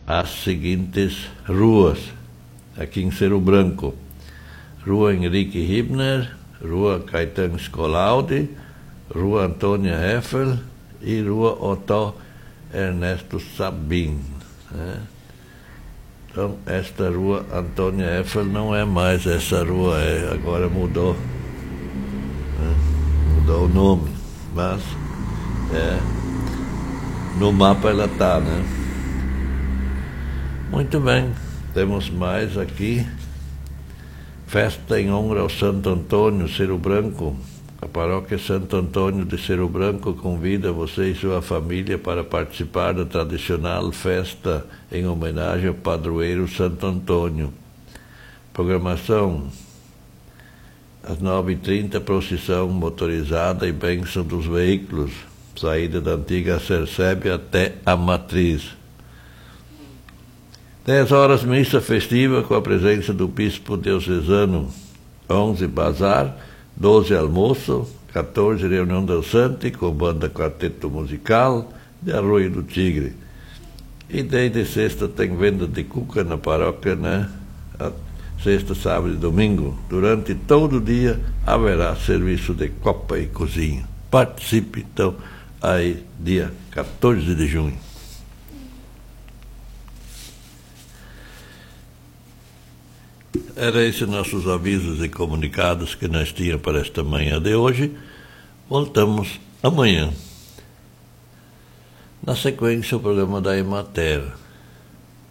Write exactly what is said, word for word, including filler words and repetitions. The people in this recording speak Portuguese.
as seguintes ruas, aqui em Cerro Branco: Rua Henrique Hibner, Rua Caetano Scolaude, Rua Antônia Heffel e Rua Otto Ernesto Sabin, né? Então, esta Rua Antônia Heffel não é mais essa rua, é, agora mudou, né? Mudou o nome, mas é, no mapa ela está, né? Muito bem, temos mais aqui: festa em honra ao Santo Antônio, Cerro Branco. A paróquia Santo Antônio de Cerro Branco convida você e sua família para participar da tradicional festa em homenagem ao padroeiro Santo Antônio. Programação: às nove e trinta, procissão motorizada e bênção dos veículos, saída da antiga Cercebe até a Matriz. dez horas, missa festiva com a presença do bispo diocesano. onze, bazar. doze, almoço. quatorze, reunião dançante com banda quarteto musical de Arroio do Tigre. E desde sexta tem venda de cuca na paróquia, né? A sexta, sábado e domingo. Durante todo o dia haverá serviço de copa e cozinha. Participe, então, aí, dia quatorze de junho. Era esses nossos avisos e comunicados que nós tínhamos para esta manhã de hoje. Voltamos amanhã. Na sequência, o programa da Emater.